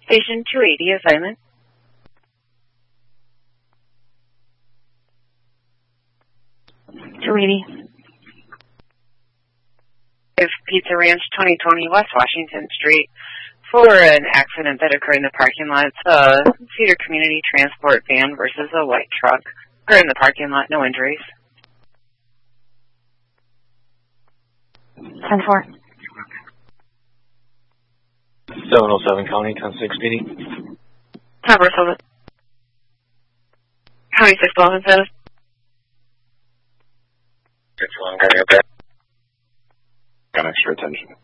Station 280 assignment. Pizza Ranch, 2020 West Washington Street, for an accident that occurred in the parking lot. It's a Cedar Community Transport van versus a white truck. Occurred in the parking lot, no injuries. 10-4. 707 County, 10-6 PD. Top Russell. County 611 status. 611, got extra attention.